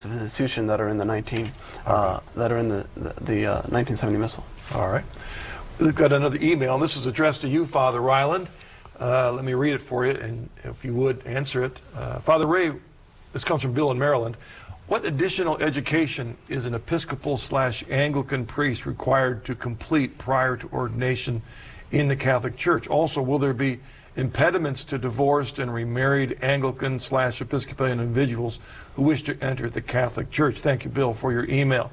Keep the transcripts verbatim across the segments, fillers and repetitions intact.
institution that are in the nineteen uh, that are in the the, the uh, nineteen seventy missal. All right. We've got another email, and this is addressed to you, Father Ryland. Uh, let me read it for you, and if you would answer it. Uh, Father Ray, this comes from Bill in Maryland. What additional education is an Episcopal slash Anglican priest required to complete prior to ordination in the Catholic Church? Also, will there be impediments to divorced and remarried Anglican slash Episcopalian individuals who wish to enter the Catholic Church? Thank you, Bill, for your email.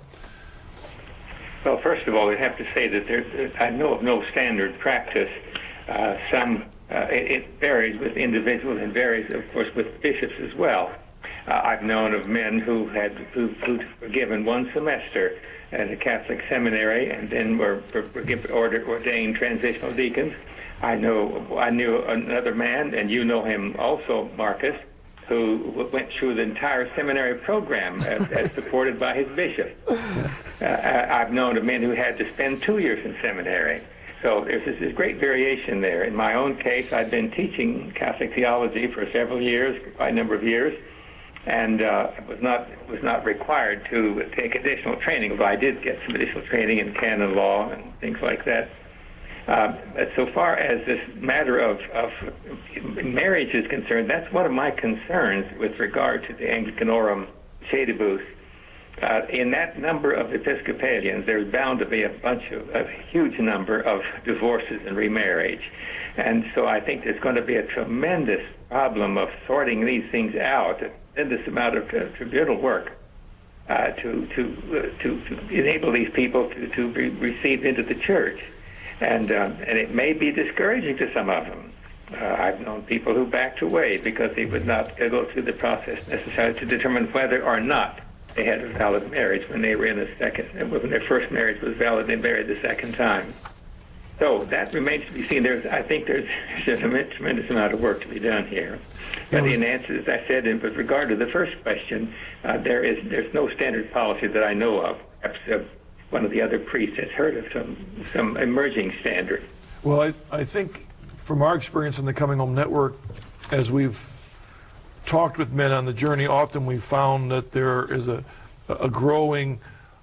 Well, first of all, we have to say that there, I know of no standard practice. Uh, some uh, it, it varies with individuals and varies, of course, with bishops as well. Uh, I've known of men who had who, who were given one semester at a Catholic seminary and then were, were, were ordered, ordained transitional deacons. I know I knew another man, and you know him also, Marcus, who went through the entire seminary program as, as supported by his bishop. Uh, I've known of men who had to spend two years in seminary. So there's this, this great variation there. In my own case, I've been teaching Catholic theology for several years, quite a number of years, and uh, was not was not required to take additional training, although I did get some additional training in canon law and things like that. Uh, but so far as this matter of, of marriage is concerned, that's one of my concerns with regard to the Anglicanorum Sedibus. Uh, in that number of Episcopalians, there's bound to be a bunch of, a huge number of divorces and remarriage. And so I think there's going to be a tremendous problem of sorting these things out, a tremendous amount of uh, tribunal work uh, to, to, uh, to, to enable these people to, to be received into the church. And, um, and it may be discouraging to some of them. Uh, I've known people who backed away because they would not go through the process necessary to determine whether or not they had a valid marriage when they were in a second, when their first marriage was valid, they married the second time. So that remains to be seen. There's, I think there's, there's a tremendous amount of work to be done here. But in answer, as I said, in, with regard to the first question, uh, there is there's no standard policy that I know of. Perhaps uh, one of the other priests has heard of some some emerging standard. Well, I, I think from our experience in the Coming Home Network, as we've talked with men on the journey, often we've found that there is a, a growing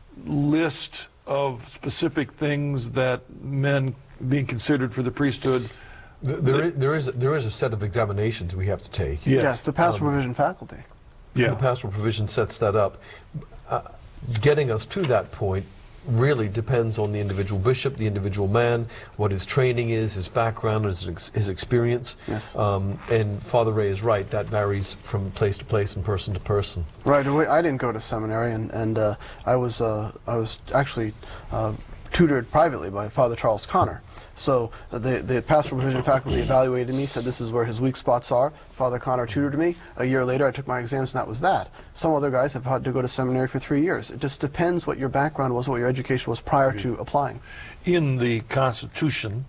list of specific things that men being considered for the priesthood. There is, there is, there is a set of examinations we have to take. Yes, yes the pastoral um, provision faculty. Yeah. The pastoral provision sets that up. Uh, getting us to that point really depends on the individual bishop, the individual man, what his training is, his background, his, ex his experience. Yes. Um, and Father Ray is right, that varies from place to place and person to person. Right. I didn't go to seminary, and, and uh, I was uh, I was actually uh, tutored privately by Father Charles Connor. So uh, the, the pastoral provision faculty evaluated me, said this is where his weak spots are. Father Connor tutored me. A year later, I took my exams, and that was that. Some other guys have had to go to seminary for three years. It just depends what your background was, what your education was prior to applying. In the Constitution,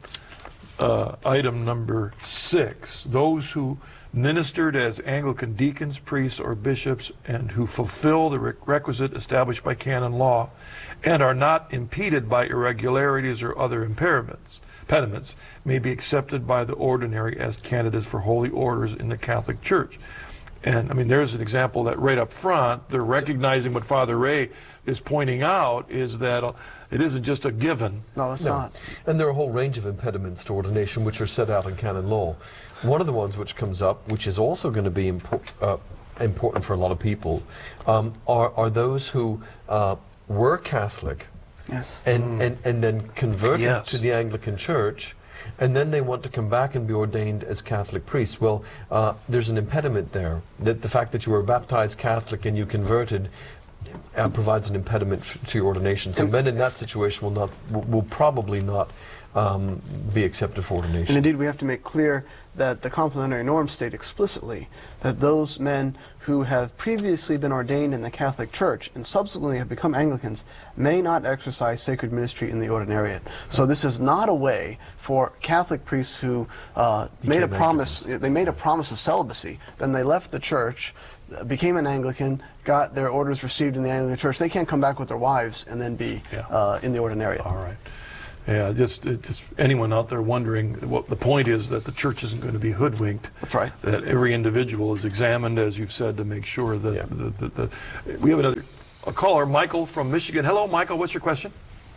uh, item number six, those who ministered as Anglican deacons, priests, or bishops, and who fulfill the requisite established by canon law, and are not impeded by irregularities or other impairments, impediments, may be accepted by the ordinary as candidates for holy orders in the Catholic Church. And I mean, there's an example that right up front, they're recognizing what Father Ray is pointing out is that uh, it isn't just a given. No, it's no. not. And there are a whole range of impediments to ordination which are set out in canon law. One of the ones which comes up, which is also going to be impo uh, important for a lot of people, um, are, are those who uh, were Catholic yes. and, mm. and, and then converted yes. to the Anglican Church, and then they want to come back and be ordained as Catholic priests. Well, uh, there's an impediment there. That the fact that you were baptized Catholic and you converted uh, provides an impediment to your ordination. So men in that situation will not, will, will probably not um, be accepted for ordination. And indeed, we have to make clear that the complementary norms state explicitly that those men who have previously been ordained in the Catholic Church and subsequently have become Anglicans may not exercise sacred ministry in the ordinariate. So this is not a way for Catholic priests who uh, made a promise, they made a promise of celibacy, then they left the church, became an Anglican, got their orders received in the Anglican Church. They can't come back with their wives and then be yeah. uh, in the ordinariate. All right. Yeah, just, it- just anyone out there wondering, what the point is that the church isn't going to be hoodwinked. That's right. That every individual is examined, as you've said, to make sure that Yeah. the, the, the, we have another a caller, Michael from Michigan. Hello, Michael. What's your question?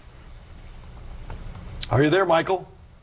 Are you there, Michael?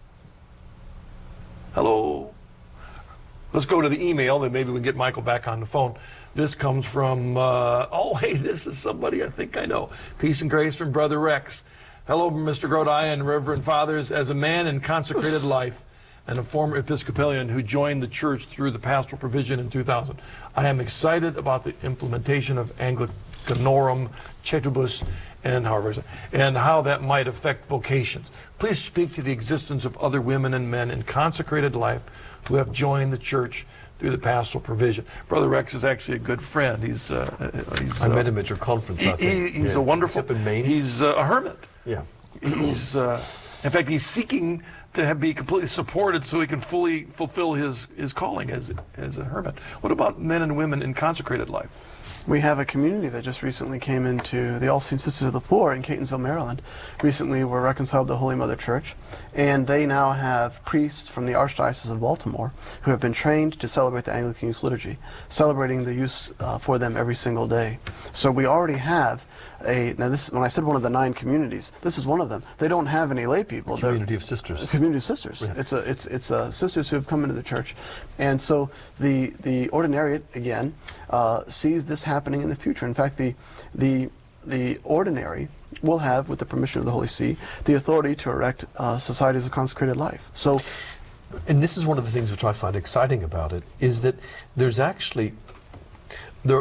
Hello. Let's go to the email, then maybe we can get Michael back on the phone. This comes from, uh, oh, hey, this is somebody I think I know. Peace and grace from Brother Rex. Hello, Mister Grodi and Reverend Fathers. As a man in consecrated life and a former Episcopalian who joined the church through the pastoral provision in two thousand, I am excited about the implementation of Anglicanorum Cetibus and however, and how that might affect vocations. Please speak to the existence of other women and men in consecrated life who have joined the church through the pastoral provision. Brother Rex is actually a good friend. He's, uh, he's I uh, met him at your conference, I he- think. he- he's Yeah. a wonderful. He's up in Maine. He's uh, a hermit. Yeah. He's, uh, in fact, he's seeking to have, be completely supported so he can fully fulfill his, his calling as as a hermit. What about men and women in consecrated life? We have a community that just recently came into the All Saints Sisters of the Poor in Catonsville, Maryland. Recently were reconciled to Holy Mother Church, and they now have priests from the Archdiocese of Baltimore who have been trained to celebrate the Anglican Use Liturgy, celebrating the use uh, for them every single day. So we already have a, now this, when I said one of the nine communities, this is one of them. They don't have any lay people. They're- Community of sisters. It's a community of sisters. Yeah. It's a it's it's uh, sisters who have come into the church, and so the the ordinariate again uh, sees this happening in the future. In fact, the the the ordinary will have, with the permission of the Holy See, the authority to erect uh, societies of consecrated life. So, And this is one of the things which I find exciting about it, is that there's actually, there,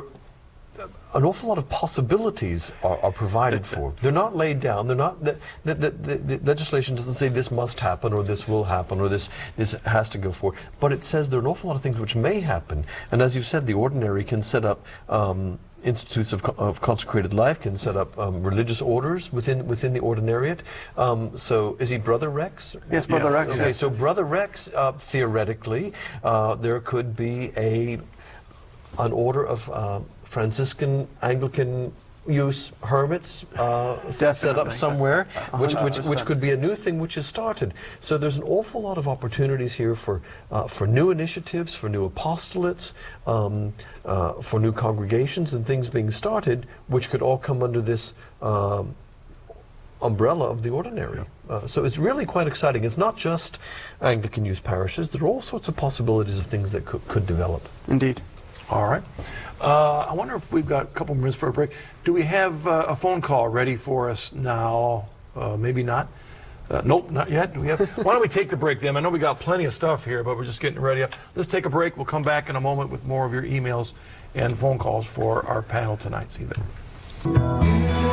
an awful lot of possibilities are, are provided for. They're not laid down. They're not, the, the, the, the, the legislation doesn't say this must happen or this will happen or this, this has to go forward. But it says there are an awful lot of things which may happen. And as you've said, the ordinary can set up um, institutes of, co- of consecrated life, can set up um, religious orders within within the ordinariate. Um, so is he Brother Rex? yes, Brother Yes. Rex. Okay, yes. so Brother Rex, uh, theoretically, uh, there could be a an order of uh, Franciscan Anglican use hermits uh, set up Definitely. somewhere, which, which, which one hundred could be a new thing which is started. So there's an awful lot of opportunities here for uh, for new initiatives, for new apostolates, um, uh, for new congregations and things being started, which could all come under this um, umbrella of the ordinary. Uh, so it's really quite exciting. It's not just Anglican use parishes. There are all sorts of possibilities of things that could, could develop. Indeed. All right. Uh, I wonder if we've got a couple minutes for a break. Do we have uh, a phone call ready for us now? Uh, maybe not. Uh, nope, not yet. Do we have? Why don't we take the break then? I know we got plenty of stuff here, but we're just getting ready up. Let's take a break. We'll come back in a moment with more of your emails and phone calls for our panel tonight. See you then.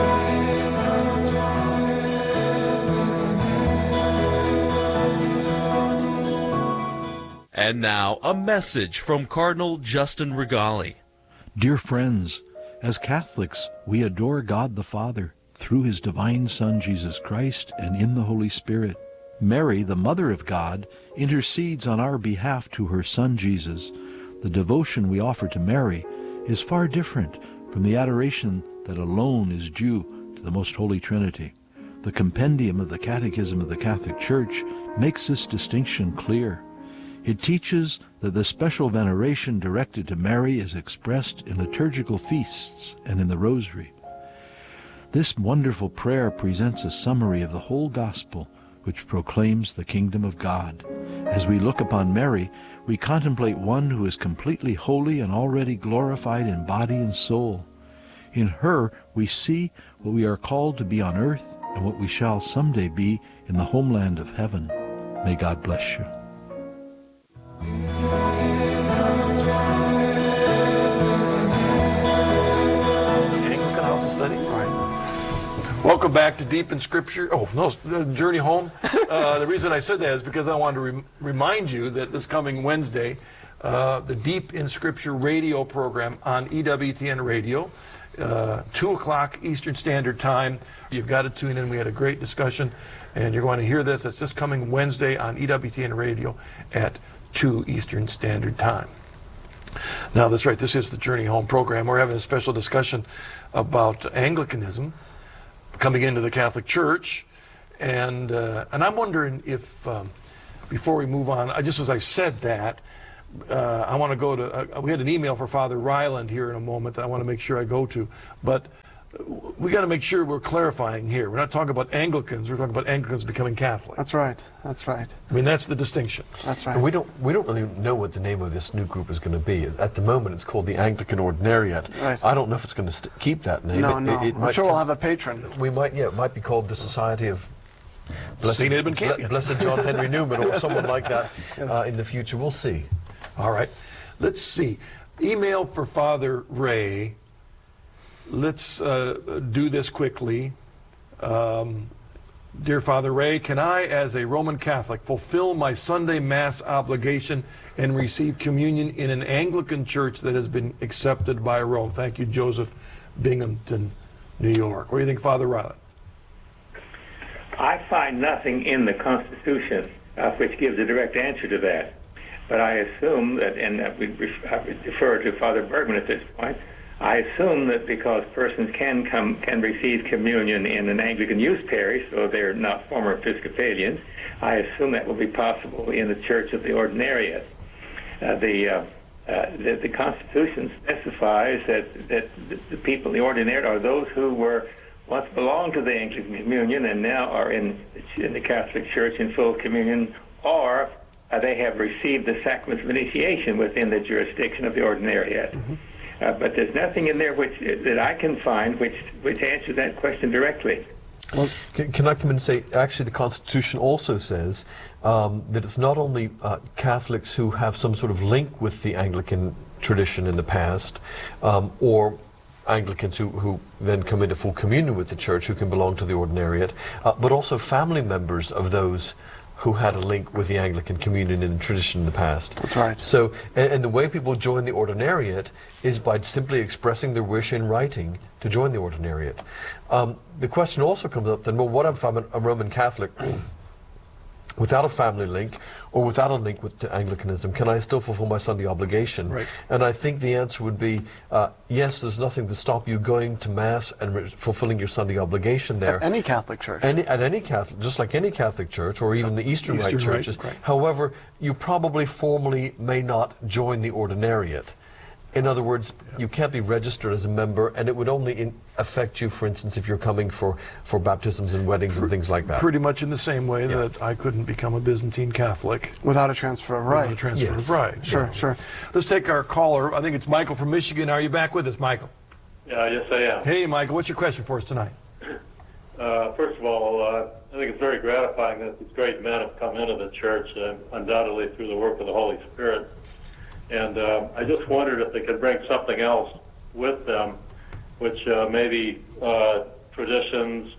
And now, a message from Cardinal Justin Regali. Dear friends, as Catholics, we adore God the Father through his divine Son, Jesus Christ, and in the Holy Spirit. Mary, the Mother of God, intercedes on our behalf to her Son, Jesus. The devotion we offer to Mary is far different from the adoration that alone is due to the Most Holy Trinity. The compendium of the Catechism of the Catholic Church makes this distinction clear. It teaches that the special veneration directed to Mary is expressed in liturgical feasts and in the Rosary. This wonderful prayer presents a summary of the whole gospel, which proclaims the kingdom of God. As we look upon Mary, we contemplate one who is completely holy and already glorified in body and soul. In her, we see what we are called to be on earth and what we shall someday be in the homeland of heaven. May God bless you. Anglican House of Study. All right. Welcome back to Deep in Scripture. Oh, no, uh, Journey Home. Uh, the reason I said that is because I wanted to rem- remind you that this coming Wednesday, uh, the Deep in Scripture radio program on E W T N Radio, uh, two o'clock Eastern Standard Time. You've got to tune in. We had a great discussion, and you're going to hear this. It's this coming Wednesday on E W T N Radio at two Eastern Standard Time. Now, that's right. This is the Journey Home program. We're having a special discussion about Anglicanism coming into the Catholic Church, and uh, and I'm wondering if, um, before we move on, I, just as I said that, uh, I want to go to, uh, we had an email for Father Ryland here in a moment that I want to make sure I go to, but we got to make sure we're clarifying here. We're not talking about Anglicans, we're talking about Anglicans becoming Catholic. That's right. That's right. I mean, that's the distinction. That's right. And we don't we don't really know what the name of this new group is going to be. At the moment, it's called the Anglican Ordinariate. Right. I don't know if it's going to st- keep that name. No, It- no. it- it I'm might sure we'll come- have a patron. We might, yeah, it might be called the Society of Blessed, Saint Edmund Ble- Campion. Blessed John Henry Newman, or someone like that uh, in the future. We'll see. All right. Let's see. Email for Father Ray. Let's uh, do this quickly. Um, Dear Father Ray, can I, as a Roman Catholic, fulfill my Sunday Mass obligation and receive communion in an Anglican church that has been accepted by Rome? Thank you, Joseph, Binghamton, New York. What do you think, Father Ryland? I find nothing in the Constitution uh, which gives a direct answer to that. But I assume that, and uh, we ref- I would defer to Father Bergman at this point, I assume that because persons can come can receive communion in an Anglican youth parish, so they're not former Episcopalians, I assume that will be possible in the Church of the Ordinariate. Uh, the, uh, uh, the the Constitution specifies that that the, the people in the Ordinariate are those who were once belonged to the Anglican Communion and now are in in the Catholic Church in full communion, or uh, they have received the sacraments of initiation within the jurisdiction of the Ordinariate. Mm-hmm. Uh, but there's nothing in there which that I can find which which answers that question directly. Well, can, can I come in and say, actually, the Constitution also says um, that it's not only uh, Catholics who have some sort of link with the Anglican tradition in the past, um, or Anglicans who, who then come into full communion with the Church who can belong to the Ordinariate, uh, but also family members of those who had a link with the Anglican communion and tradition in the past. That's right. So, and, and the way people join the Ordinariate is by simply expressing their wish in writing to join the Ordinariate. Um, the question also comes up then, well, what if I'm a Roman Catholic without a family link or without a link with Anglicanism? Can I still fulfill my Sunday obligation? Right. And I think the answer would be uh, yes, there's nothing to stop you going to Mass and re- fulfilling your Sunday obligation there. At any Catholic church. Any, at any Catholic, just like any Catholic church, or even the Eastern, Eastern Rite Rite, churches. right. However, you probably formally may not join the Ordinariate. In other words, you can't be registered as a member, and it would only in affect you, for instance, if you're coming for, for baptisms and weddings and things like that. Pretty much in the same way Yeah. that I couldn't become a Byzantine Catholic Without a transfer of without right. a transfer Yes. of right. Sure, Yeah. sure. Let's take our caller. I think it's Michael from Michigan. Are you back with us, Michael? Yeah, yes, I am. Hey, Michael, what's your question for us tonight? Uh, first of all, uh, I think it's very gratifying that these great men have come into the church, uh, undoubtedly through the work of the Holy Spirit. And uh, I just wondered if they could bring something else with them, which uh, maybe uh, traditions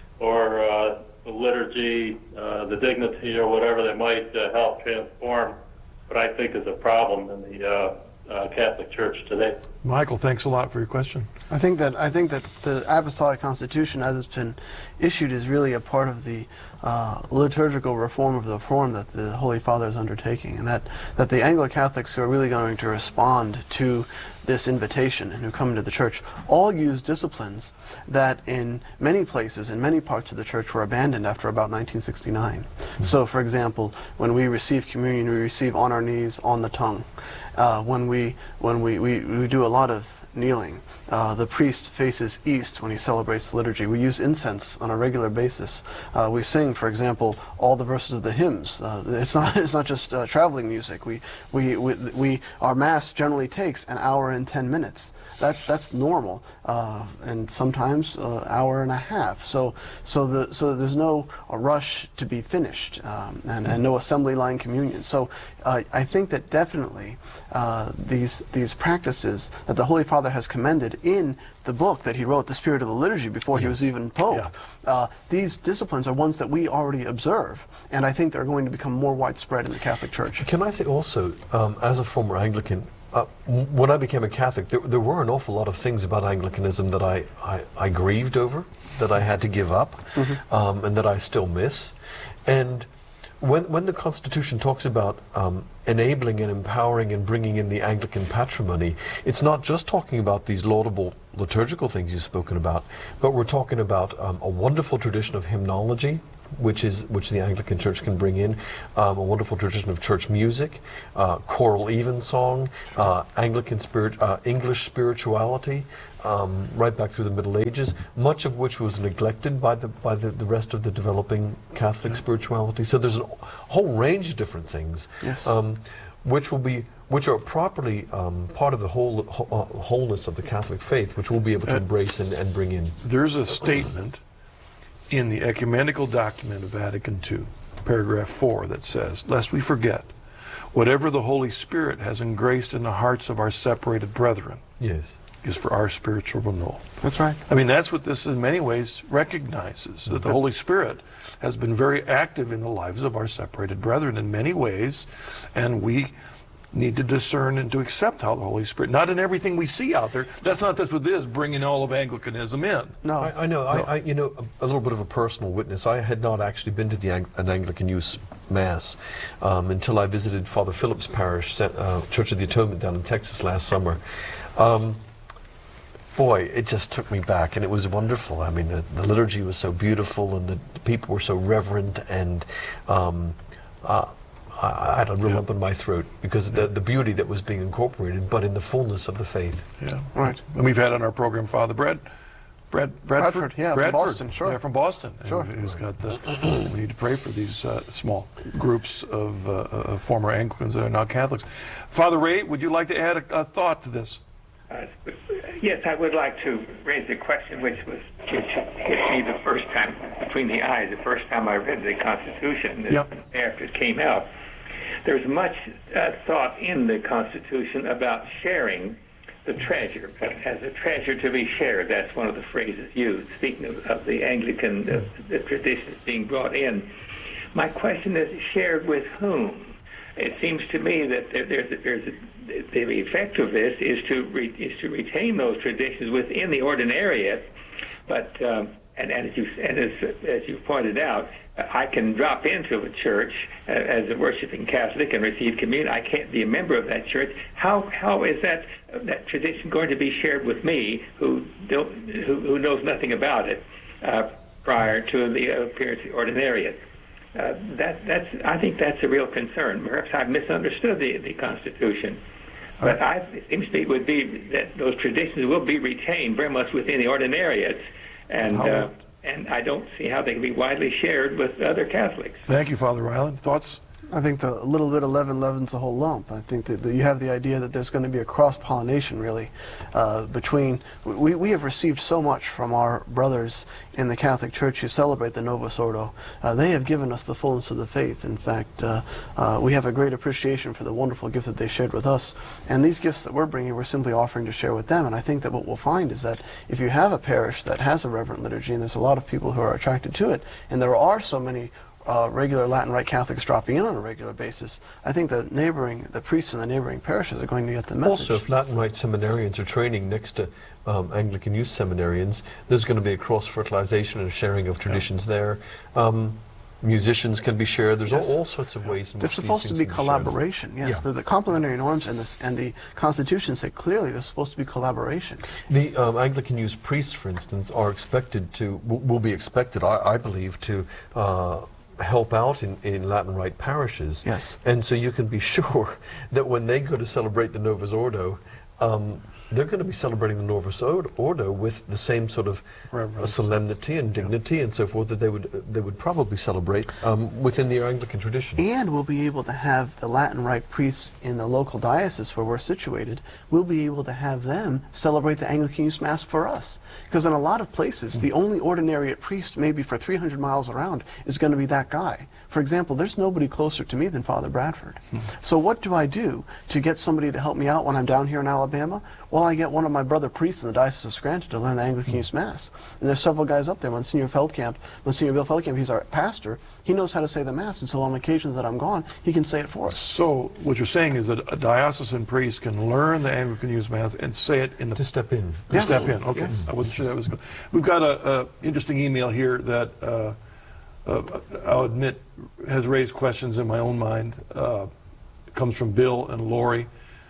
or uh, the liturgy, uh, the dignity, or whatever they might uh, help transform what I think is a problem in the uh, uh, Catholic Church today. Michael, thanks a lot for your question. I think that I think that the Apostolic Constitution, as it's been issued, is really a part of the uh, liturgical reform of the reform that the Holy Father is undertaking, and that that the Anglo-Catholics who are really going to respond to this invitation and who come into the church all use disciplines that in many places, in many parts of the church, were abandoned after about nineteen sixty-nine. Mm-hmm. So, for example, when we receive communion, we receive on our knees, on the tongue. Uh, when we when we, we, we do a lot of kneeling. Uh, the priest faces east when he celebrates the liturgy. We use incense on a regular basis. Uh, we sing, for example, all the verses of the hymns. Uh, it's not it's not just uh, traveling music. We, we we we our mass generally takes an hour and ten minutes. That's that's normal, uh, and sometimes an uh, hour and a half. So so the so there's no a rush to be finished, um, and and no assembly line communion. So uh, I think that definitely uh, these these practices that the Holy Father has commended in the book that he wrote, The Spirit of the Liturgy, before he was even Pope. Yeah. Uh, these disciplines are ones that we already observe, and I think they're going to become more widespread in the Catholic Church. Can I say also, um, as a former Anglican, uh, w- when I became a Catholic, there, there were an awful lot of things about Anglicanism that I, I, I grieved over, that I had to give up, mm-hmm. um, and that I still miss. And when, when the Constitution talks about um, enabling and empowering and bringing in the Anglican patrimony, it's not just talking about these laudable liturgical things you've spoken about, but we're talking about um, a wonderful tradition of hymnology, which is which the Anglican Church can bring in, um, a wonderful tradition of church music, uh, choral evensong, uh, Anglican spirit, uh, English spirituality, um, right back through the Middle Ages, much of which was neglected by the by the, the rest of the developing Catholic yeah. spirituality. So there's a whole range of different things, yes. um, which will be which are properly um, part of the whole wh- uh, wholeness of the Catholic faith, which we'll be able to uh, embrace and, and bring in. There's a statement in the ecumenical document of Vatican Two, paragraph four, that says, lest we forget, whatever the Holy Spirit has engraced in the hearts of our separated brethren yes. is for our spiritual renewal. That's right. I mean, that's what this in many ways recognizes, that the Holy Spirit has been very active in the lives of our separated brethren in many ways, and we need to discern and to accept how the Holy Spirit, not in everything we see out there. That's not that's what this is, bringing all of Anglicanism in. No, I, I know. No. I, I, you know, a, a little bit of a personal witness. I had not actually been to the Ang- an Anglican Youth Mass um, until I visited Father Philip's parish, uh, Church of the Atonement, down in Texas last summer. Um, boy, it just took me back, and it was wonderful. I mean, the, the liturgy was so beautiful, and the, the people were so reverent, and um, uh, I, I had a real lump in my throat because of the, the beauty that was being incorporated, but in the fullness of the faith. Yeah, right. And we've had on our program Father Brad, Brad Bradford, Bradford, yeah, Bradford, from Boston, sure, yeah, from Boston. Sure, and who's got the. We need to pray for these uh, small groups of uh, uh, former Anglicans that are not Catholics. Father Ray, would you like to add a, a thought to this? Uh, yes, I would like to raise a question which was which hit me the first time between the eyes. The first time I read the Constitution, yep. after it came out, there's much uh, thought in the Constitution about sharing the treasure as a treasure to be shared. That's one of the phrases used. Speaking of, of the Anglican uh, the traditions being brought in, my question is, shared with whom? It seems to me that there, there's, a, there's a, the effect of this is to re, is to retain those traditions within the ordinariate, but um, and, and as you and as, as you pointed out, I can drop into a church uh, as a worshiping Catholic and receive communion. I can't be a member of that church. How how is that uh, that tradition going to be shared with me, who don't who, who knows nothing about it uh, prior to the appearance of the ordinariate? Uh, that, that's, I think that's a real concern. Perhaps I've misunderstood the, the Constitution. But I, it seems to me it would be that those traditions will be retained very much within the ordinariates, and uh, and I don't see how they can be widely shared with other Catholics. Thank you, Father Ryland. Thoughts? I think the little bit of leaven leavens the whole lump. I think that, that you have the idea that there's going to be a cross-pollination, really, uh, between... We, we have received so much from our brothers in the Catholic Church who celebrate the Novus Ordo. Uh, they have given us the fullness of the faith. In fact, uh, uh, we have a great appreciation for the wonderful gift that they shared with us. And these gifts that we're bringing, we're simply offering to share with them. And I think that what we'll find is that if you have a parish that has a reverent liturgy, and there's a lot of people who are attracted to it, and there are so many Uh, regular Latin Rite Catholics dropping in on a regular basis, I think the neighboring, the priests in the neighboring parishes are going to get the message. Also, if Latin Rite seminarians are training next to um, Anglican youth seminarians, there's going to be a cross-fertilization and sharing of traditions yeah. there. Um, musicians can be shared. There's yes. all, all sorts of ways in There's which supposed these to things be can collaboration, shared. yes. Yeah. The, the complementary norms and, this, and the Constitution say clearly there's supposed to be collaboration. The um, Anglican youth priests, for instance, are expected to, will, will be expected, I, I believe, to uh, help out in, in Latin Rite parishes. Yes. And so you can be sure that when they go to celebrate the Novus Ordo, um, they're going to be celebrating the Novus Ordo with the same sort of uh, solemnity and dignity yeah. and so forth that they would uh, they would probably celebrate um, within the Anglican tradition. And we'll be able to have the Latin Rite priests in the local diocese where we're situated, we'll be able to have them celebrate the Anglican Youth Mass for us. Because in a lot of places, mm. the only ordinariate priest maybe for three hundred miles around is going to be that guy. For example, there's nobody closer to me than Father Bradford. Mm. So what do I do to get somebody to help me out when I'm down here in Alabama? Well, I get one of my brother priests in the Diocese of Scranton to learn the Anglican Youth Mass. And there's several guys up there. Monsignor Feldkamp, Monsignor Bill Feldkamp, he's our pastor. He knows how to say the Mass, and so on occasions that I'm gone, he can say it for us. So what you're saying is that a diocesan priest can learn the Anglican Youth Mass and say it in the... To step in. To yes. step in, okay. Yes. I wasn't sure that was good. We've got a, a interesting email here that uh, uh, I'll admit has raised questions in my own mind. Uh, it comes from Bill and Lori.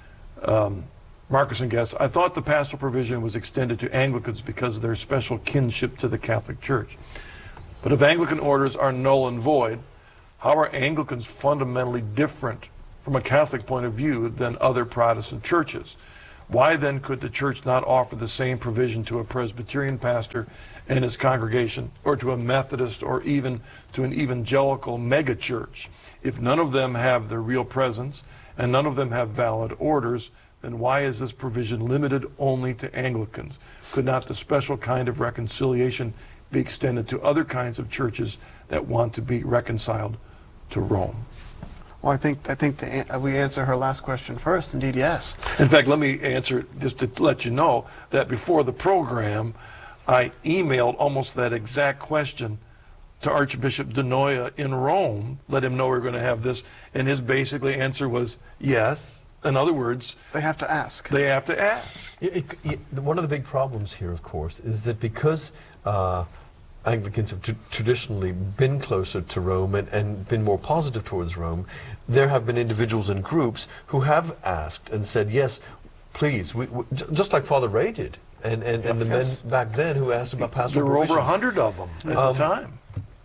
Um, Marcus and Guest, I thought the pastoral provision was extended to Anglicans because of their special kinship to the Catholic Church. But if Anglican orders are null and void, how are Anglicans fundamentally different from a Catholic point of view than other Protestant churches? Why then could the church not offer the same provision to a Presbyterian pastor and his congregation, or to a Methodist, or even to an evangelical megachurch? If none of them have their real presence and none of them have valid orders, then why is this provision limited only to Anglicans? Could not the special kind of reconciliation be extended to other kinds of churches that want to be reconciled to Rome? Well, I think I think the, we answer her last question first. Indeed, yes. In fact, let me answer just to let you know that before the program, I emailed almost that exact question to Archbishop Denoya in Rome, let him know we we're going to have this, and his basically answer was yes. In other words, they have to ask. They have to ask. It, it, it, one of the big problems here, of course, is that because uh, Anglicans have tr traditionally been closer to Rome and, and been more positive towards Rome, there have been individuals and groups who have asked and said, yes, please, we, we, just like Father Ray did, and, and, and the yes. men back then who asked about pastoral There were provision. over a hundred of them at Um, the time.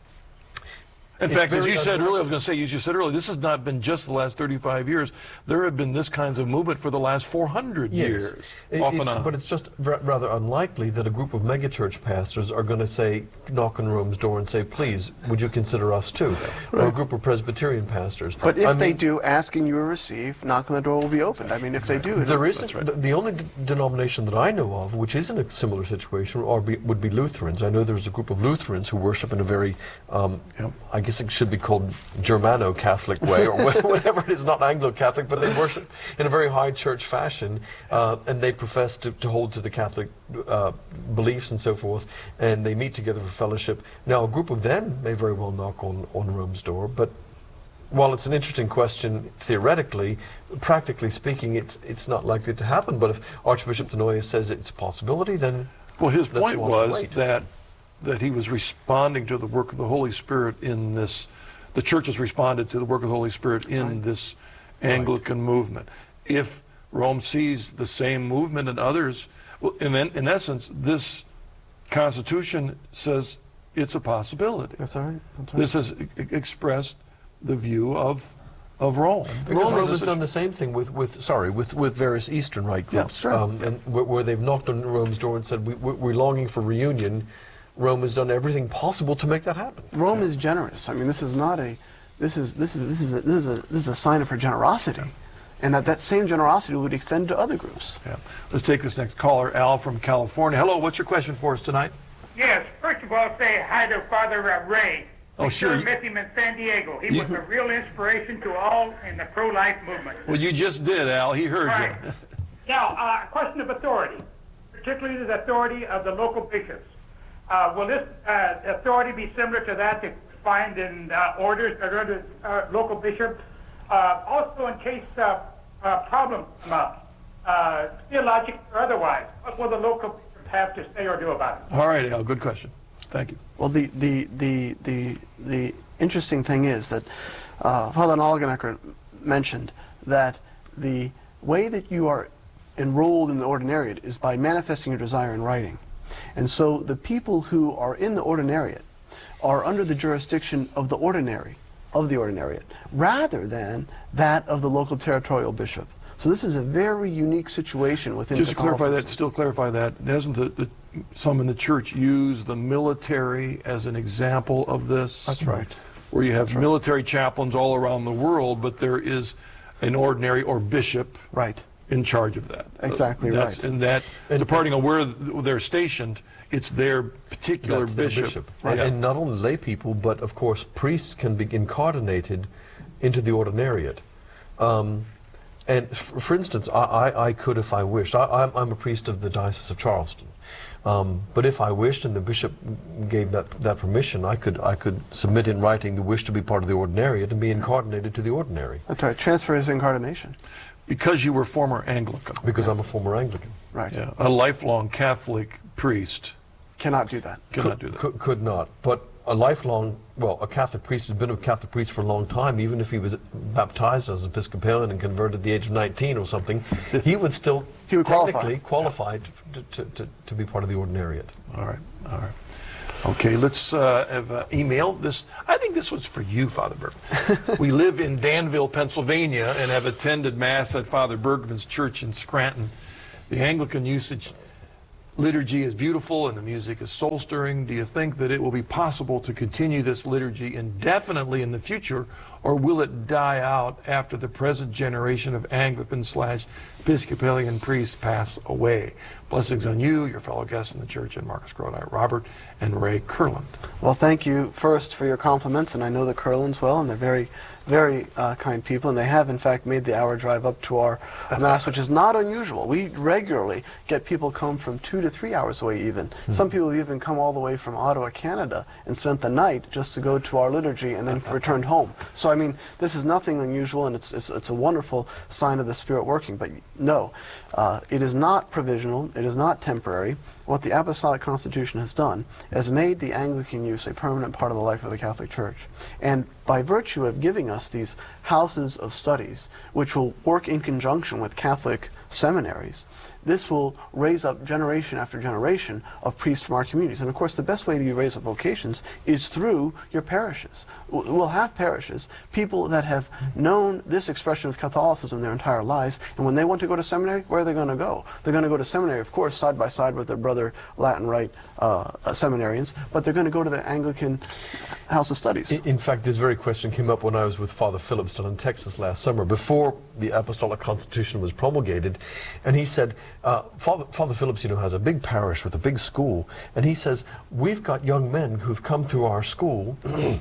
In It's fact, as very you said unlikely. earlier, I was going to say, as you said earlier, this has not been just the last thirty-five years. There have been this kinds of movement for the last four hundred Yes. years, It- off it's- and on. But it's just ra rather unlikely that a group of megachurch pastors are going to say, knock on Rome's door and say, please, would you consider us too? Or a group of Presbyterian pastors. But if I they mean, do, asking you will receive, knock on the door will be opened. I mean, if they do, it'll- There isn't, the, the only d denomination that I know of which is in a similar situation or be, would be Lutherans. I know there's a group of Lutherans who worship in a very, um, Yep. I guess it should be called Germano-Catholic way, or wha- whatever it is, not Anglo-Catholic, but they worship in a very high church fashion, uh, and they profess to, to hold to the Catholic uh, beliefs and so forth, and they meet together for fellowship. Now, a group of them may very well knock on, on Rome's door, but while it's an interesting question theoretically, practically speaking, it's it's not likely to happen. But if Archbishop Denoya says it's a possibility, then Well, his let's point watch and was wait. that that he was responding to the work of the Holy Spirit in this. The church has responded to the work of the Holy Spirit in Right. this Anglican movement. If Rome sees the same movement in others, well, in, in essence, this Constitution says it's a possibility. That's all right. That's all right. This has e- expressed the view of of Rome. Because Rome Rome is has a- done the same thing with, with sorry, with, with various Eastern Rite Yeah, groups, sure. um, and where, where they've knocked on Rome's door and said, we, we- we're longing for reunion. Rome has done everything possible to make that happen. Rome is generous. I mean, this is not a, this is this is this is a, this is a, this is a sign of her generosity, and that that same generosity would extend to other groups. Yeah. Let's take this next caller, Al from California. Hello, what's your question for us tonight? Yes, first of all, say hi to Father uh, Ray. Oh, We sure. sure met him in San Diego. He You- was a real inspiration to all in the pro-life movement. Well, you just did, Al. He heard Right. you. Now, uh, question of authority, particularly the authority of the local bishops. Uh, will this uh, authority be similar to that that you find in uh, orders that are under uh, local bishop? Uh, also, in case uh, uh, problems come up, uh, theological or otherwise, what will the local bishop have to say or do about it? All right, Al. Good question. Thank you. Well, the the the the the interesting thing is that uh, Father Nolgenecker mentioned that the way that you are enrolled in the ordinariate is by manifesting your desire in writing. And so the people who are in the ordinariate are under the jurisdiction of the ordinary, of the ordinariate, rather than that of the local territorial bishop. So this is a very unique situation within Just to clarify that, Catholicism. still clarify that, doesn't the, the, some in the church use the military as an example of this? That's right. Where you have military chaplains all around the world, but there is an ordinary or bishop Right. in charge of that. Exactly That's, right. And that, And- departing on where they're stationed, it's their particular That's their bishop. bishop. Yeah. And, and not only lay people, but of course priests can be incarnated into the ordinariate. Um, and f for instance, I, I, I could if I wished. I, I'm, I'm a priest of the Diocese of Charleston. Um, but if I wished and the bishop gave that, that permission, I could, I could submit in writing the wish to be part of the ordinariate and be incarnated to the ordinary. That's right. Transfer is incarnation. Because you were former Anglican. Because I'm a former Anglican. Right. Yeah, a lifelong Catholic priest Cannot do that. cannot could, do that. Could, could not. But a lifelong, well, a Catholic priest has been a Catholic priest for a long time, even if he was baptized as an Episcopalian and converted at the age of nineteen or something, he would still He would qualify. technically qualify to, to, to, to be part of the ordinariate. All right, all right. Okay, let's uh, have uh, email this. I think this was for you, Father Bergman. We live in Danville, Pennsylvania, and have attended Mass at Father Bergman's church in Scranton. The Anglican usage liturgy is beautiful and the music is soul-stirring. Do you think that it will be possible to continue this liturgy indefinitely in the future, or will it die out after the present generation of Anglican slash Episcopalian priests pass away? Blessings on you, your fellow guests in the church, and Marcus Grodi, Robert and Ray Kurland. Well, thank you first for your compliments, and I know the Kurlands well, and they're very, very uh, kind people, and they have, in fact, made the hour drive up to our Mass, which is not unusual. We regularly get people come from two to three hours away even. Mm-hmm. Some people have even come all the way from Ottawa, Canada, and spent the night just to go to our liturgy and then returned home. So, I mean, this is nothing unusual, and it's, it's, it's a wonderful sign of the Spirit working. But no, uh, it is not provisional. It is not temporary. What the Apostolic Constitution has done is made the Anglican use a permanent part of the life of the Catholic Church. And by virtue of giving us these houses of studies, which will work in conjunction with Catholic seminaries, this will raise up generation after generation of priests from our communities. And of course, the best way that you raise up vocations is through your parishes. We'll have parishes, people that have known this expression of Catholicism their entire lives, and when they want to go to seminary, where are they going to go? They're going to go to seminary, of course, side by side with their brother Latin Rite uh, seminarians, but they're going to go to the Anglican House of Studies. In, in fact, this very question came up when I was with Father Phillips down in Texas last summer, before the Apostolic Constitution was promulgated, and he said, uh, Father, Father Phillips, you know, has a big parish with a big school, and he says, we've got young men who've come through our school,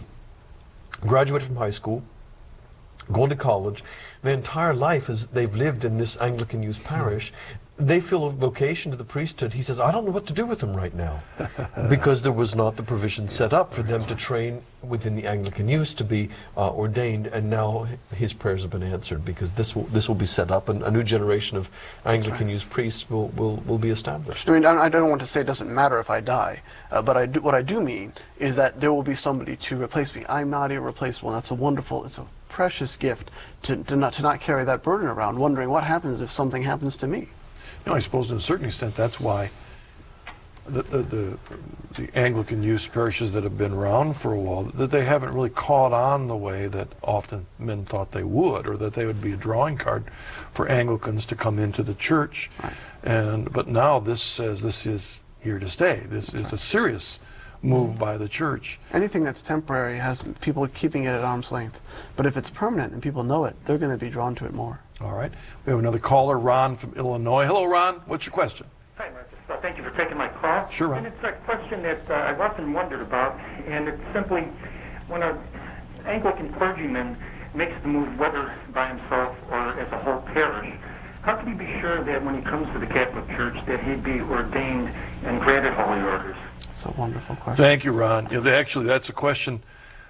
graduated from high school, gone to college, their entire life is they've lived in this Anglican youth parish. They feel a vocation to the priesthood. He says, I don't know what to do with them right now, because there was not the provision set up for them to train within the Anglican youth to be uh, ordained, and now his prayers have been answered, because this will this will be set up, and a new generation of Anglican youth priests will, will, will be established. I mean, I don't want to say it doesn't matter if I die, uh, but I do, what I do mean is that there will be somebody to replace me. I'm not irreplaceable, and that's a wonderful, it's a precious gift to, to, not, to not carry that burden around, wondering what happens if something happens to me. You know, I suppose to a certain extent that's why the, the, the, the Anglican youth parishes that have been around for a while, that they haven't really caught on the way that often men thought they would, or that they would be a drawing card for Anglicans to come into the church. Right. And but now this says this is here to stay. This is a serious move by the church. Anything that's temporary has people keeping it at arm's length. But if it's permanent and people know it, they're going to be drawn to it more. All right. We have another caller, Ron from Illinois. Hello, Ron. What's your question? Hi, Marcus. Uh, thank you for taking my call. Sure, Ron. And it's a question that uh, I've often wondered about, and it's simply when an Anglican clergyman makes the move, whether by himself or as a whole parish, how can he be sure that when he comes to the Catholic Church that he'd be ordained and granted holy orders? It's a wonderful question. Thank you, Ron. You know, they actually, that's a question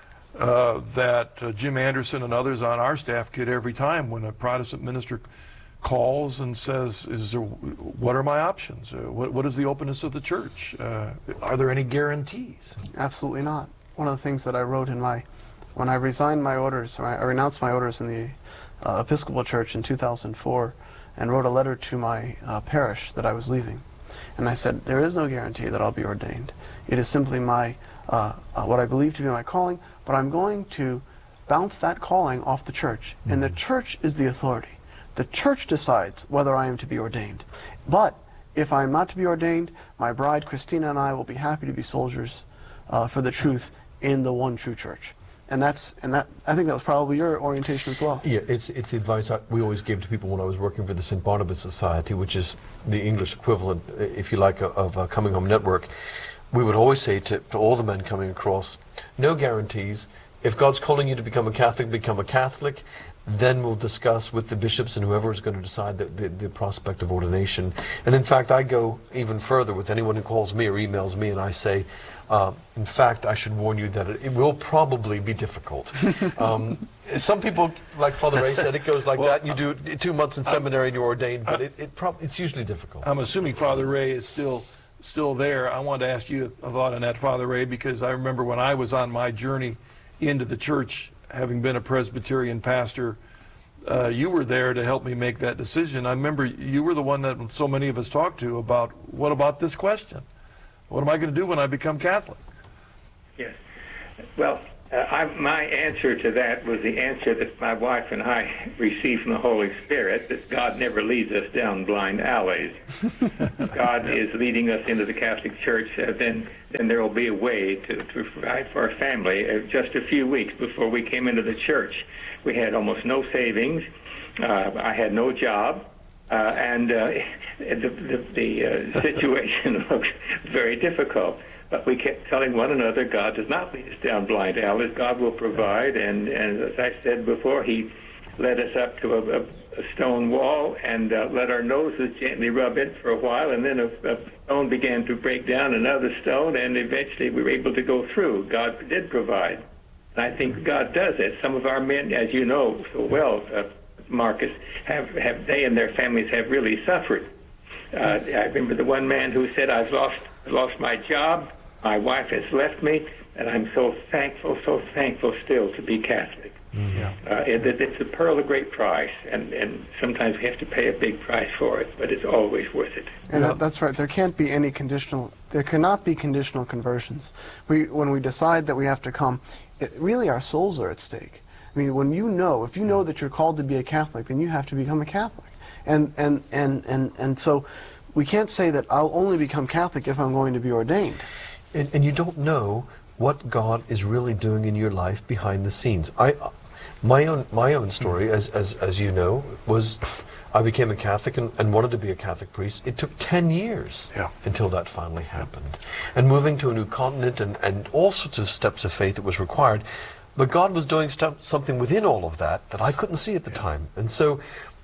uh, that uh, Jim Anderson and others on our staff get every time when a Protestant minister calls and says, "Is there? What are my options? Uh, what, what is the openness of the church? Uh, are there any guarantees?" Absolutely not. One of the things that I wrote in my, when I resigned my orders, or I renounced my orders in the uh, Episcopal Church in two thousand four, and wrote a letter to my uh, parish that I was leaving. And I said, there is no guarantee that I'll be ordained. It is simply my, uh, uh, what I believe to be my calling, but I'm going to bounce that calling off the church. Mm-hmm. And the church is the authority. The church decides whether I am to be ordained. But if I'm not to be ordained, my bride, Christina, and I will be happy to be soldiers uh, for the truth in the one true church. And that's and that. I think that was probably your orientation as well. Yeah, it's it's the advice I, we always gave to people when I was working for the Saint Barnabas Society, which is the English equivalent, if you like, of a Coming Home Network. We would always say to, to all the men coming across, no guarantees. If God's calling you to become a Catholic, become a Catholic. Then we'll discuss with the bishops and whoever is going to decide the, the, the prospect of ordination. And in fact, I go even further with anyone who calls me or emails me, and I say, uh, in fact, I should warn you that it, it will probably be difficult. um, some people, like Father Ray said, it goes like well, that. You do two months in seminary and you're ordained, but it, it prob it's usually difficult. I'm assuming Father Ray is still still there. I wanted to ask you a thought on that, Father Ray, because I remember when I was on my journey into the church, having been a Presbyterian pastor, uh, you were there to help me make that decision. I remember you were the one that so many of us talked to about, what about this question? What am I going to do when I become Catholic? Yes. Well, uh, I, my answer to that was the answer that my wife and I received from the Holy Spirit, that God never leads us down blind alleys. God is leading us into the Catholic Church, uh, then then there will be a way to, to provide for our family. Uh, just a few weeks before we came into the church, we had almost no savings. Uh, I had no job. Uh, and uh, the, the, the uh, situation looked very difficult. But we kept telling one another, God does not lead us down blind alleys. God will provide. And, and as I said before, he led us up to a, a, a stone wall and uh, let our noses gently rub it for a while. And then a, a stone began to break down, another stone, and eventually we were able to go through. God did provide. And I think God does it. Some of our men, as you know so well, uh, Marcus, have, have they and their families have really suffered. Uh, yes. I remember the one man who said, I've lost, lost my job. My wife has left me, and I'm so thankful, so thankful still to be Catholic. Yeah. Uh, it, it's a pearl of great price, and, and sometimes we have to pay a big price for it, but it's always worth it. And that, that's right. There can't be any conditional, there cannot be conditional conversions. We, when we decide that we have to come, it, really our souls are at stake. I mean, when you know, if you know that you're called to be a Catholic, then you have to become a Catholic. And, and, and, and, and so we can't say that I'll only become Catholic if I'm going to be ordained. And, and you don't know what God is really doing in your life behind the scenes. I, my own, my own story, as, as, as you know, was I became a Catholic and, and wanted to be a Catholic priest. It took ten years yeah. until that finally happened. And moving to a new continent and, and all sorts of steps of faith that was required. But God was doing step, something within all of that that I couldn't see at the yeah. time. And so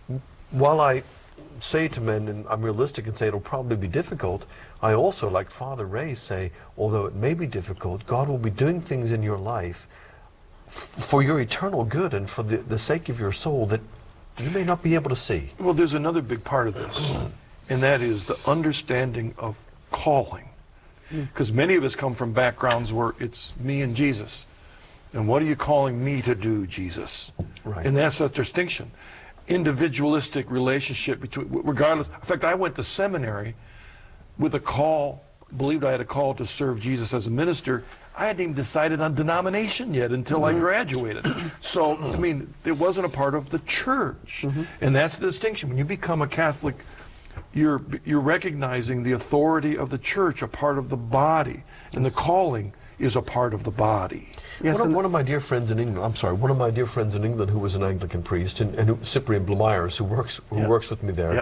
while I say to men, and I'm realistic and say it'll probably be difficult, I also, like Father Ray, say, although it may be difficult, God will be doing things in your life f for your eternal good and for the, the sake of your soul that you may not be able to see. Well, there's another big part of this, and that is the understanding of calling. Because many of us come from backgrounds where it's me and Jesus. And what are you calling me to do, Jesus? Right. And that's a distinction. Individualistic relationship between, regardless. In fact, I went to seminary with a call, believed I had a call to serve Jesus as a minister. I hadn't even decided on denomination yet until mm-hmm. I graduated. So, I mean, it wasn't a part of the church. Mm-hmm. And that's the distinction. When you become a Catholic, you're, you're recognizing the authority of the church, a part of the body. And the calling is a part of the body. Yes, one, of, one of my dear friends in England, I'm sorry, one of my dear friends in England who was an Anglican priest, and, and who, Cyprian Blumeyers, who works who yeah. works with me there. Yeah.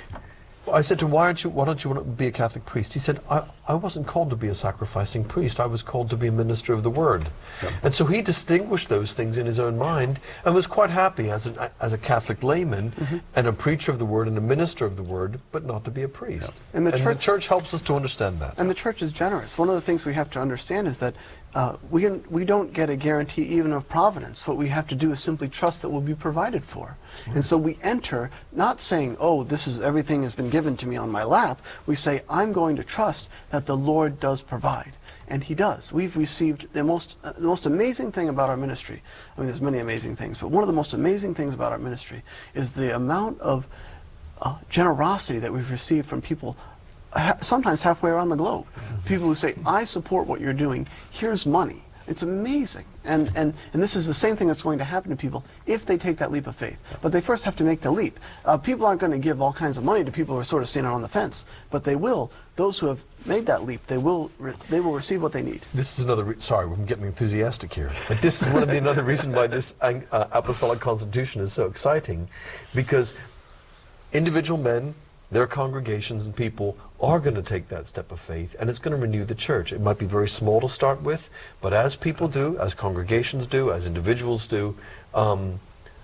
I said to him, why, aren't you, why don't you want to be a Catholic priest? He said, I, I wasn't called to be a sacrificing priest. I was called to be a minister of the Word. Yep. And so he distinguished those things in his own mind and was quite happy as, an, as a Catholic layman mm-hmm. and a preacher of the Word and a minister of the Word, but not to be a priest. Yep. And, the, and church, the church helps us to understand that. And the church is generous. One of the things we have to understand is that uh, we, can, we don't get a guarantee even of providence. What we have to do is simply trust that we'll be provided for. Right. And so we enter not saying, oh, this is everything has been given to me on my lap. We say, I'm going to trust that the Lord does provide. And he does. We've received the most, uh, the most amazing thing about our ministry. I mean, there's many amazing things, but one of the most amazing things about our ministry is the amount of uh, generosity that we've received from people ha sometimes halfway around the globe. Mm-hmm. People who say, I support what you're doing, here's money. It's amazing. And, and, and this is the same thing that's going to happen to people if they take that leap of faith. But they first have to make the leap. Uh, people aren't going to give all kinds of money to people who are sort of standing on the fence, but they will. Those who have made that leap, they will, re they will receive what they need. This is another, re sorry, I'm getting enthusiastic here, but this is one of the another reason why this uh, Apostolic Constitution is so exciting, because individual men, their congregations and people are going to take that step of faith, and it's going to renew the church. It might be very small to start with, but as people do, as congregations do, as individuals do, um,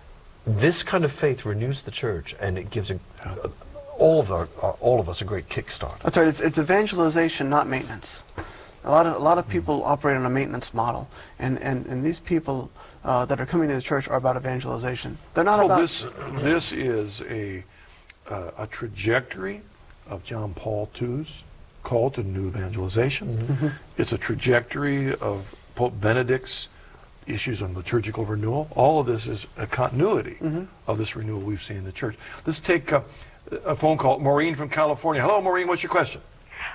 this kind of faith renews the church, and it gives a, uh, all of our, uh, all of us a great kickstart. That's right. It's, it's evangelization, not maintenance. A lot of a lot of people mm. operate on a maintenance model, and and and these people uh, that are coming to the church are about evangelization. They're not well, about. This this is a uh, a trajectory of John Paul the Second's call to new evangelization. Mm-hmm. It's a trajectory of Pope Benedict's issues on liturgical renewal. All of this is a continuity mm-hmm. of this renewal we've seen in the church. Let's take a, a phone call. Maureen from California. Hello, Maureen. What's your question?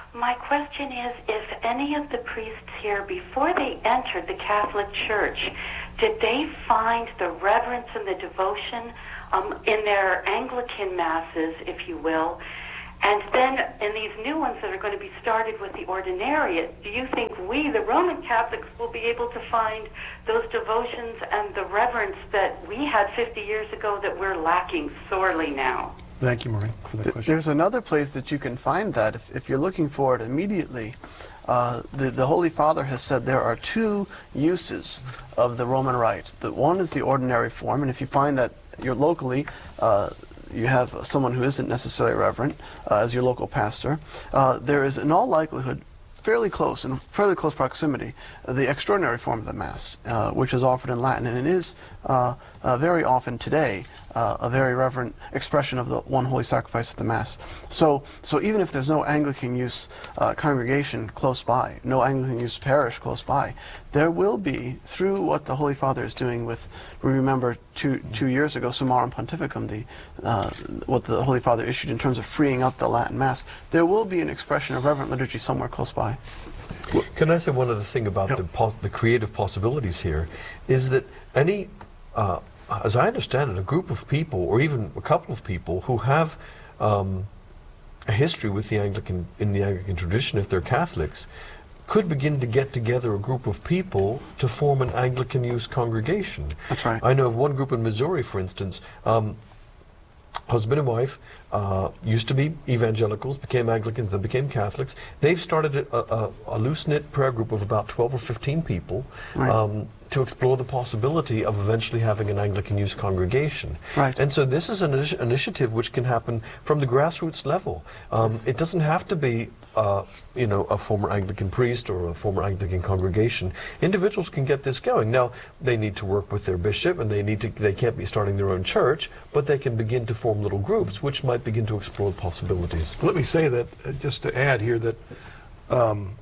My question is, if any of the priests here, before they entered the Catholic Church, did they find the reverence and the devotion um, in their Anglican masses, if you will, and then in these new ones that are going to be started with the ordinariate, do you think we, the Roman Catholics, will be able to find those devotions and the reverence that we had fifty years ago that we're lacking sorely now? Thank you, Maureen, for that Th question. There's another place that you can find that if, if you're looking for it immediately. Uh, the, the Holy Father has said there are two uses of the Roman Rite. The one is the ordinary form, and if you find that you're locally, uh, you have someone who isn't necessarily reverent uh, as your local pastor, uh, there is in all likelihood fairly close, in fairly close proximity, uh, the extraordinary form of the Mass, uh, which is offered in Latin, and it is uh, uh, very often today uh, a very reverent expression of the one holy sacrifice of the Mass. So, so even if there's no Anglican use uh, congregation close by, no Anglican use parish close by, there will be, through what the Holy Father is doing with, we remember two, two years ago, Summarum Pontificum, the, uh, what the Holy Father issued in terms of freeing up the Latin Mass, there will be an expression of reverent liturgy somewhere close by. Well, can I say one other thing about yep. the, pos the creative possibilities here, is that any, uh, as I understand it, a group of people, or even a couple of people who have um, a history with the Anglican, in the Anglican tradition, if they're Catholics, could begin to get together a group of people to form an Anglican youth congregation. That's right. I know of one group in Missouri, for instance, um, husband and wife uh, used to be evangelicals, became Anglicans, then became Catholics. They've started a, a, a loose-knit prayer group of about twelve or fifteen people Right. um, to explore the possibility of eventually having an Anglican youth congregation. Right. And so this is an initi initiative which can happen from the grassroots level. Um, Yes. It doesn't have to be uh, you know, a former Anglican priest or a former Anglican congregation. Individuals can get this going. Now, they need to work with their bishop, and they need to, they can't be starting their own church, but they can begin to form little groups which might begin to explore possibilities. Let me say that, uh, just to add here, that um,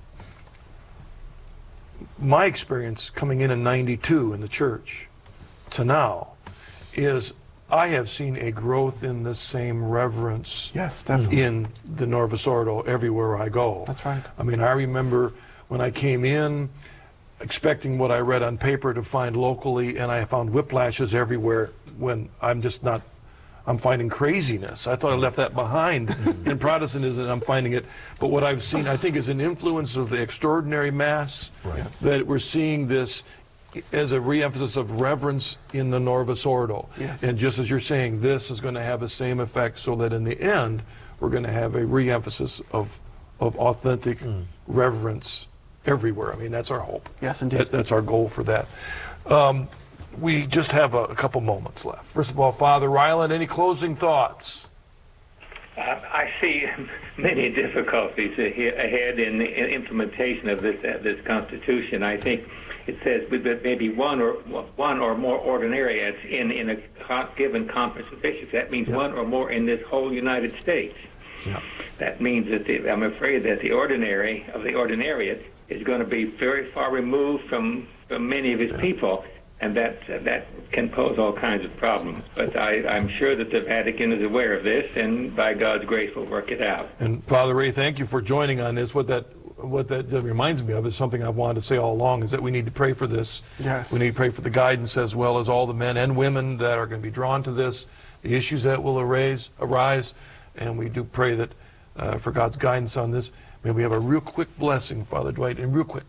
my experience coming in in ninety-two in the church to now is I have seen a growth in the same reverence Yes, definitely. in the Novus Ordo everywhere I go. That's right. I mean, I remember when I came in expecting what I read on paper to find locally, and I found whiplashes everywhere when I'm just not, I'm finding craziness. I thought I left that behind in Protestantism, and I'm finding it. But what I've seen, I think, is an influence of the extraordinary Mass, Right. that we're seeing this as a re-emphasis of reverence in the Novus Ordo. Yes. And just as you're saying, this is going to have the same effect, so that in the end, we're going to have a re-emphasis of, of authentic Mm. reverence everywhere. I mean, that's our hope. Yes, indeed. That, that's our goal for that. Um, we just have a, a couple moments left. First of all, Father Ryland, any closing thoughts? Uh, I see many difficulties ahead in the implementation of this uh, this Constitution. I think it says with maybe one or one or more ordinariates in in a given conference of bishops. That means Yeah. one or more in this whole United States. Yeah. That means that the, I'm afraid that the ordinary of the ordinariate is going to be very far removed from, from many of his Yeah. people. And that uh, that can pose all kinds of problems. But I, I'm sure that the Vatican is aware of this, and by God's grace will work it out. And Father Ray, thank you for joining on this. What that what that reminds me of is something I've wanted to say all along, is that we need to pray for this. Yes. We need to pray for the guidance, as well as all the men and women that are going to be drawn to this, the issues that will arise, arise. And we do pray that uh, for God's guidance on this. May we have a real quick blessing, Father Dwight, and real quick.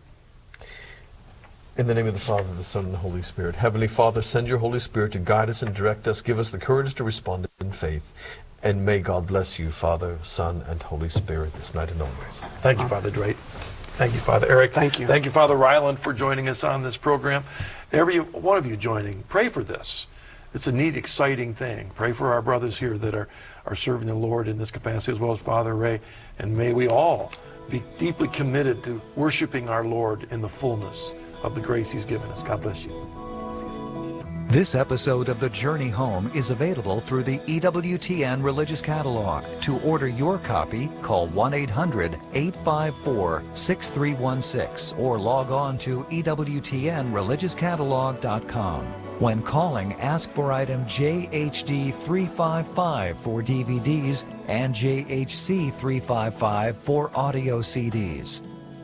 In the name of the Father, the Son, and the Holy Spirit. Heavenly Father, send your Holy Spirit to guide us and direct us. Give us the courage to respond in faith. And may God bless you, Father, Son, and Holy Spirit, this night and always. Thank you, Father Dwight. Thank you, Father Eric. Thank you. Thank you, Father Ryland, for joining us on this program. Every one of you joining, pray for this. It's a neat, exciting thing. Pray for our brothers here that are, are serving the Lord in this capacity, as well as Father Ray. And may we all be deeply committed to worshiping our Lord in the fullness of the grace he's given us. God bless you. This episode of The Journey Home is available through the E W T N Religious Catalog. To order your copy, call one eight hundred, eight five four, six three one six or log on to E W T N religious catalog dot com. When calling, ask for item J H D three five five for D V Ds and J H C three five five for audio C Ds.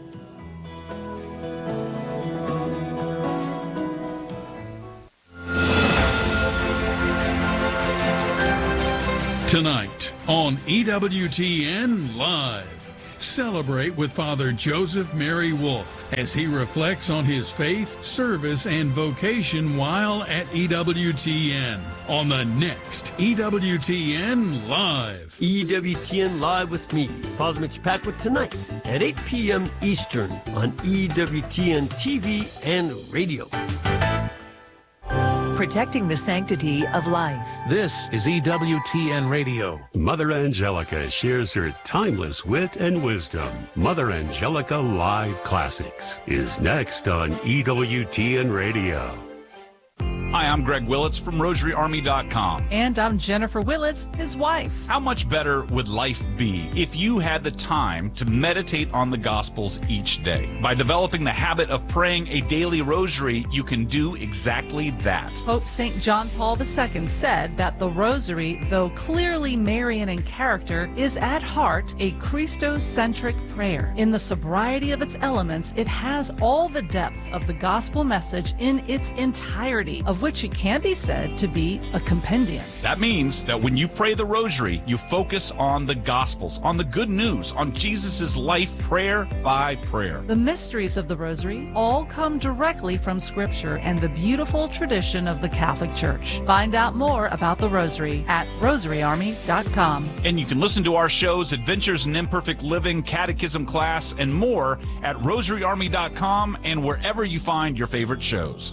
Tonight on E W T N Live, celebrate with Father Joseph Mary Wolf as he reflects on his faith, service, and vocation while at E W T N on the next E W T N Live. E W T N Live with me, Father Mitch Packwood, tonight at eight p.m. Eastern on E W T N T V and radio. Protecting the sanctity of life. This is E W T N Radio. Mother Angelica shares her timeless wit and wisdom. Mother Angelica Live Classics is next on E W T N Radio. Hi, I'm Greg Willits from Rosary Army dot com. And I'm Jennifer Willits, his wife. How much better would life be if you had the time to meditate on the Gospels each day? By developing the habit of praying a daily rosary, you can do exactly that. Pope Saint John Paul the Second said that the rosary, though clearly Marian in character, is at heart a Christocentric prayer. In the sobriety of its elements, it has all the depth of the gospel message in its entirety, of which it can be said to be a compendium. That means that when you pray the rosary, you focus on the Gospels, on the good news, on Jesus' life, prayer by prayer. The mysteries of the rosary all come directly from Scripture and the beautiful tradition of the Catholic Church. Find out more about the rosary at Rosary Army dot com. And you can listen to our shows, Adventures in Imperfect Living, Catechism Class, and more at Rosary Army dot com and wherever you find your favorite shows.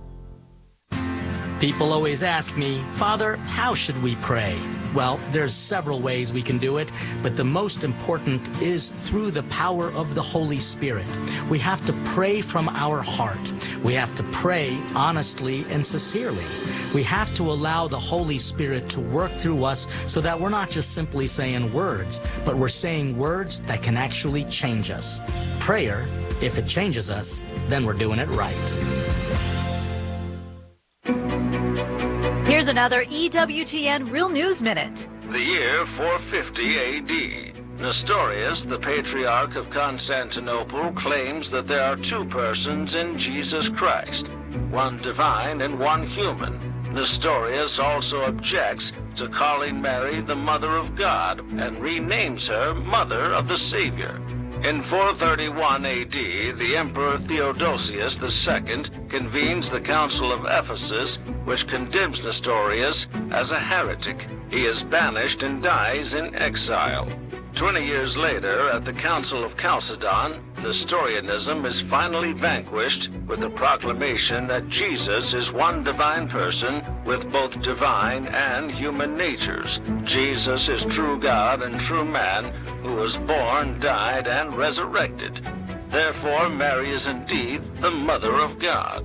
People always ask me, Father, how should we pray? Well, there's several ways we can do it, but the most important is through the power of the Holy Spirit. We have to pray from our heart. We have to pray honestly and sincerely. We have to allow the Holy Spirit to work through us so that we're not just simply saying words, but we're saying words that can actually change us. Prayer, if it changes us, then we're doing it right. Here's another E W T N Real News Minute. The year four fifty A D. Nestorius, the Patriarch of Constantinople, claims that there are two persons in Jesus Christ, one divine and one human. Nestorius also objects to calling Mary the Mother of God and renames her Mother of the Savior. In four thirty-one A D, the Emperor Theodosius the Second convenes the Council of Ephesus, which condemns Nestorius as a heretic. He is banished and dies in exile. Twenty years later, at the Council of Chalcedon, Nestorianism is finally vanquished with the proclamation that Jesus is one divine person with both divine and human natures. Jesus is true God and true man who was born, died, and resurrected. Therefore, Mary is indeed the Mother of God.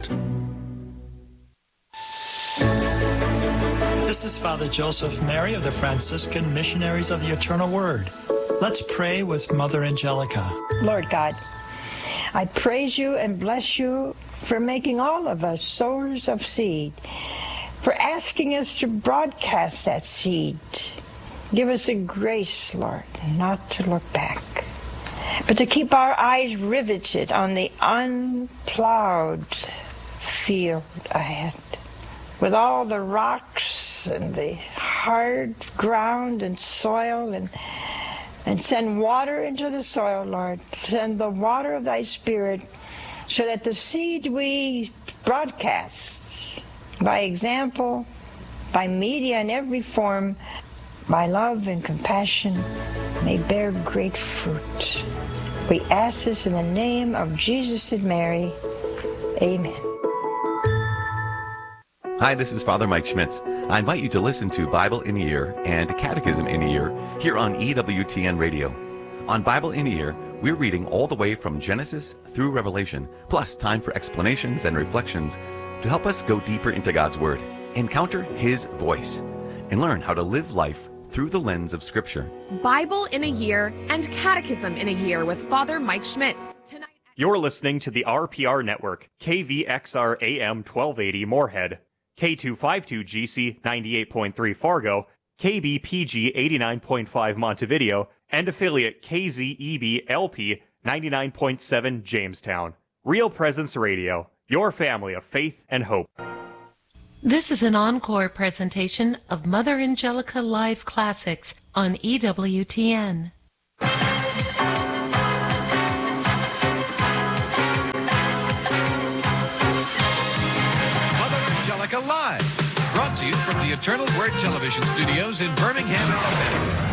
This is Father Joseph Mary of the Franciscan Missionaries of the Eternal Word. Let's pray with Mother Angelica. Lord God, I praise you and bless you for making all of us sowers of seed, for asking us to broadcast that seed. Give us a grace, Lord, not to look back, but to keep our eyes riveted on the unplowed field ahead, with all the rocks and the hard ground and soil, and And send water into the soil, Lord. Send the water of thy Spirit so that the seed we broadcast by example, by media in every form, by love and compassion, may bear great fruit. We ask this in the name of Jesus and Mary. Amen. Hi, this is Father Mike Schmitz. I invite you to listen to Bible in a Year and Catechism in a Year here on E W T N Radio. On Bible in a Year, we're reading all the way from Genesis through Revelation, plus time for explanations and reflections to help us go deeper into God's Word, encounter His voice, and learn how to live life through the lens of Scripture. Bible in a Year and Catechism in a Year with Father Mike Schmitz. Tonight. You're listening to the R P R Network, K V X R A M twelve eighty Moorhead, K two fifty-two G C ninety-eight point three Fargo, K B P G eighty-nine point five Montevideo, and affiliate K Z E B L P ninety-nine point seven Jamestown. Real Presence Radio, your family of faith and hope. This is an encore presentation of Mother Angelica Live Classics on E W T N. Live, brought to you from the Eternal Word Television Studios in Birmingham, Alabama.